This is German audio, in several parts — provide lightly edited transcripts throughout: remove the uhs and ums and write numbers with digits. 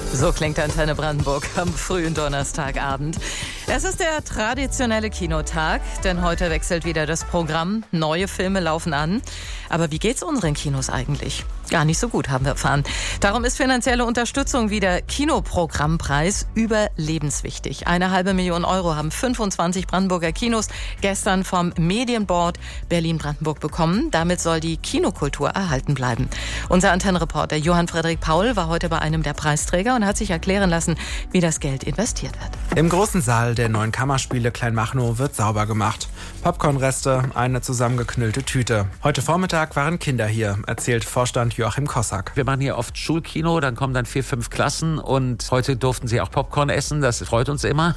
So klingt Antenne Brandenburg am frühen Donnerstagabend. Es ist der traditionelle Kinotag, denn heute wechselt wieder das Programm. Neue Filme laufen an. Aber wie geht's unseren Kinos eigentlich? Gar nicht so gut, haben wir erfahren. Darum ist finanzielle Unterstützung wie der Kinoprogrammpreis überlebenswichtig. 1,5 Million Euro haben 25 Brandenburger Kinos gestern vom Medienboard Berlin-Brandenburg bekommen. Damit soll die Kinokultur erhalten bleiben. Unser Antennenreporter Johann Frederik Paul war heute bei einem der Preisträger und hat sich erklären lassen, wie das Geld investiert wird. Im großen Saal der neuen Kammerspiele Kleinmachnow wird sauber gemacht. Popcornreste, eine zusammengeknüllte Tüte. Heute Vormittag waren Kinder hier, erzählt Vorstand Joachim Kossack. Wir machen hier oft Schulkino, dann kommen dann 4, 5 Klassen und heute durften sie auch Popcorn essen, das freut uns immer.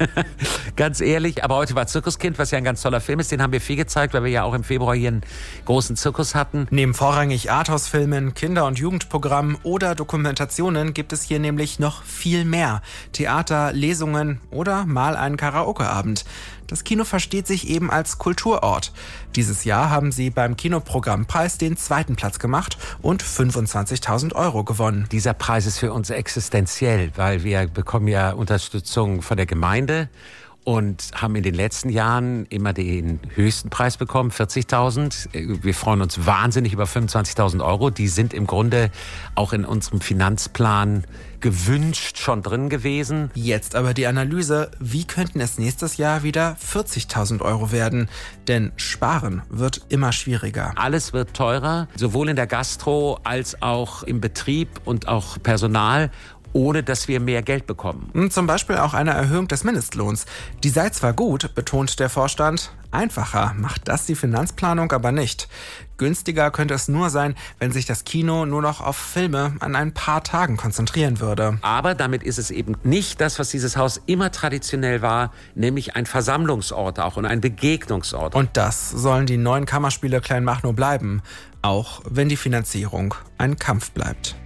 Ganz ehrlich, aber heute war Zirkuskind, was ja ein ganz toller Film ist, den haben wir viel gezeigt, weil wir ja auch im Februar hier einen großen Zirkus hatten. Neben vorrangig Arthouse-Filmen, Kinder- und Jugendprogrammen oder Dokumentationen gibt es hier nämlich noch viel mehr. Theater, Lesungen oder mal einen Karaoke-Abend. Das Kino versteht sich eben als Kulturort. Dieses Jahr haben sie beim Kinoprogrammpreis den 2. Platz gemacht und 25.000 Euro gewonnen. Dieser Preis ist für uns existenziell, weil wir bekommen ja Unterstützung von der Gemeinde und haben in den letzten Jahren immer den höchsten Preis bekommen, 40.000. Wir freuen uns wahnsinnig über 25.000 Euro. Die sind im Grunde auch in unserem Finanzplan gewünscht schon drin gewesen. Jetzt aber die Analyse, wie könnten es nächstes Jahr wieder 40.000 Euro werden? Denn sparen wird immer schwieriger. Alles wird teurer, sowohl in der Gastro als auch im Betrieb und auch Personal, ohne dass wir mehr Geld bekommen. Zum Beispiel auch eine Erhöhung des Mindestlohns. Die sei zwar gut, betont der Vorstand, einfacher macht das die Finanzplanung aber nicht. Günstiger könnte es nur sein, wenn sich das Kino nur noch auf Filme an ein paar Tagen konzentrieren würde. Aber damit ist es eben nicht das, was dieses Haus immer traditionell war, nämlich ein Versammlungsort auch und ein Begegnungsort. Und das sollen die neuen Kammerspiele Kleinmachnow bleiben, auch wenn die Finanzierung ein Kampf bleibt.